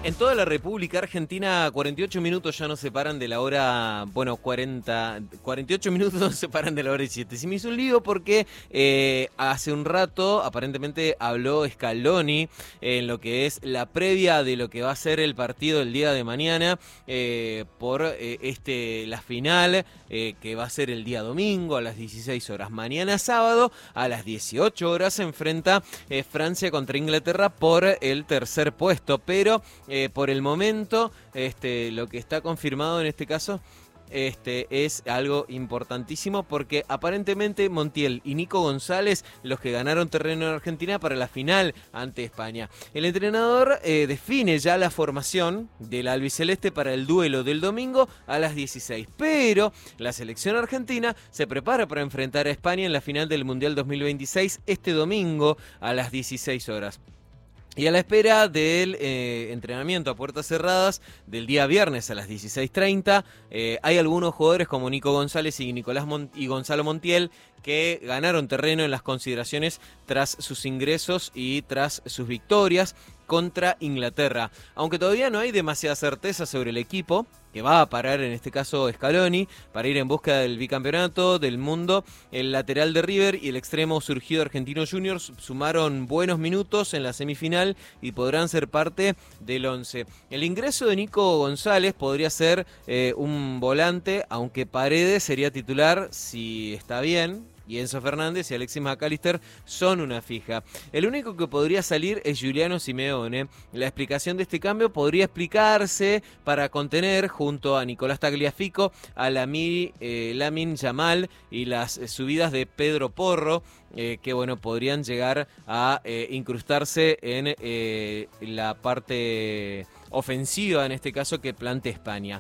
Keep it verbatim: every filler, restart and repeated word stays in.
En toda la República Argentina, cuarenta y ocho minutos ya nos separan de la hora, bueno, cuarenta, cuarenta y ocho minutos nos separan de la hora diecisiete. Se me hizo un lío porque eh, hace un rato aparentemente habló Scaloni en lo que es la previa de lo que va a ser el partido el día de mañana eh, por eh, este la final eh, que va a ser el día domingo a las dieciséis horas. Mañana sábado a las dieciocho horas se enfrenta eh, Francia contra Inglaterra por el tercer puesto, pero Eh, por el momento, este, lo que está confirmado en este caso este, es algo importantísimo porque aparentemente Montiel y Nico González, los que ganaron terreno en Argentina para la final ante España. El entrenador eh, define ya la formación del albiceleste para el duelo del domingo a las dieciséis, pero la selección argentina se prepara para enfrentar a España en la final del Mundial dos mil veintiséis este domingo a las dieciséis horas. Y a la espera del eh, entrenamiento a puertas cerradas del día viernes a las dieciséis treinta, eh, hay algunos jugadores como Nico González y, Nicolás Mont- y Gonzalo Montiel que ganaron terreno en las consideraciones tras sus ingresos y tras sus victorias contra Inglaterra. Aunque todavía no hay demasiada certeza sobre el equipo que va a parar, en este caso Scaloni, para ir en busca del bicampeonato del mundo, el lateral de River y el extremo surgido Argentino Juniors sumaron buenos minutos en la semifinal y podrán ser parte del once. El ingreso de Nico González podría ser eh, un volante, aunque Paredes sería titular si está bien, y Enzo Fernández y Alexis McAllister son una fija. El único que podría salir es Giuliano Simeone. La explicación de este cambio podría explicarse para contener junto a Nicolás Tagliafico a Lamine eh, Lamine Yamal y las eh, subidas de Pedro Porro, eh, que bueno, podrían llegar a eh, incrustarse en eh, la parte ofensiva, en este caso, que plantea España.